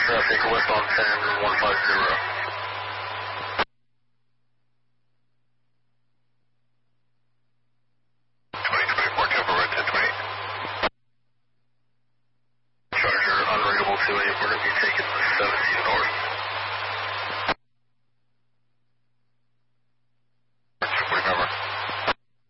traffic westbound 10150. Charger unreadable 28, we're going to be taking the 70 north.